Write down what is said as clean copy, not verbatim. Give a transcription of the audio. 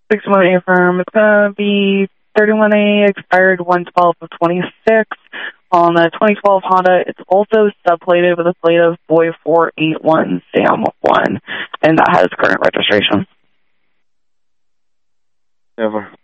61A firm. It's going to be 31A, expired 112 of 26. On the 2012 Honda, it's also subplated with a plate of Boy 481 Sam 1, and that has current registration. Over.